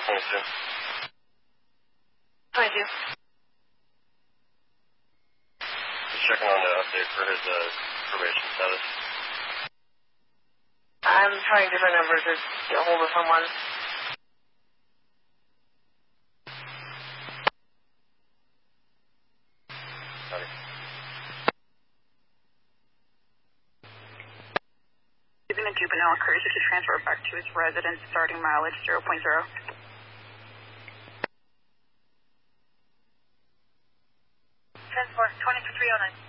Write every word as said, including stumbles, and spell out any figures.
twenty-two. twenty-two. Just checking on the update for his uh, probation status. I'm trying different numbers to get a hold of someone. Sorry. Given a juvenile encouraged to transfer back to his residence, starting mileage zero point zero. Transport twenty-three oh nine.